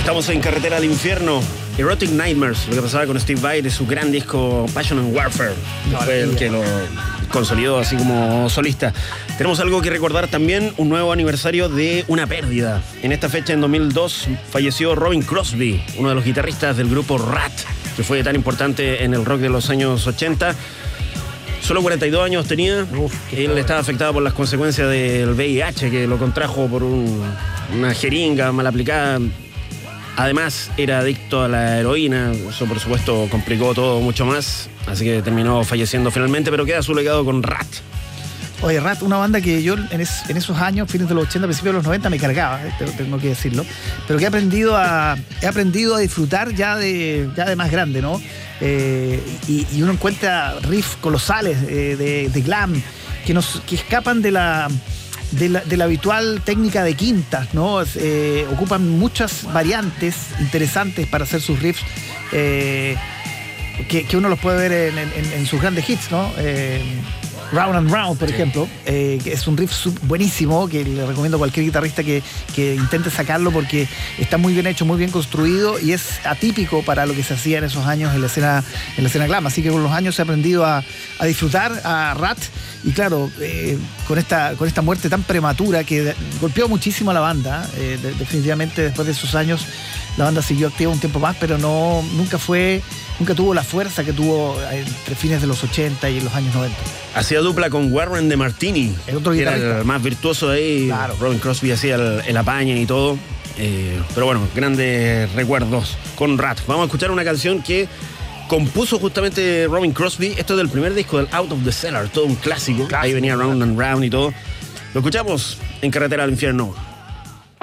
Estamos en Carretera al Infierno. Erotic Nightmares, lo que pasaba con Steve Vai de su gran disco Passion and Warfare. Fue el que lo consolidó así como solista. Tenemos algo que recordar también, un nuevo aniversario de una pérdida. En esta fecha, en 2002, falleció Robin Crosby, uno de los guitarristas del grupo Rat, que fue tan importante en el rock de los años 80. Solo 42 años tenía. Él estaba afectado por las consecuencias del VIH, que lo contrajo por una jeringa mal aplicada. Además, era adicto a la heroína. Eso, por supuesto, complicó todo mucho más. Así que terminó falleciendo finalmente, pero queda su legado con Rat. Oye, Rat, una banda que yo en esos años, fines de los 80, principios de los 90, me cargaba, tengo que decirlo. Pero que he aprendido a disfrutar ya de más grande, ¿no? Y uno encuentra riffs colosales de glam que escapan de la habitual técnica de quintas, ¿no? Ocupan muchas variantes interesantes para hacer sus riffs, que uno los puede ver en sus grandes hits, ¿no? Round and Round, por ejemplo, que es un riff buenísimo, que le recomiendo a cualquier guitarrista que intente sacarlo, porque está muy bien hecho, muy bien construido, y es atípico para lo que se hacía en esos años en la escena glam. Así que con los años he aprendido a disfrutar a Rat. Y claro, con esta muerte tan prematura que golpeó muchísimo a la banda, definitivamente después de esos años la banda siguió activa un tiempo más, pero nunca tuvo la fuerza que tuvo entre fines de los 80 y los años 90. Hacía dupla con Warren de Martini, el otro que guitarrista, era el más virtuoso ahí. Claro. Robin Crosby hacía el apañe y todo. Pero bueno, grandes recuerdos con Rat. Vamos a escuchar una canción que compuso justamente Robin Crosby. Esto es del primer disco, del Out of the Cellar, todo un clásico. Ahí venía Round and Round y todo. Lo escuchamos en Carretera al Infierno.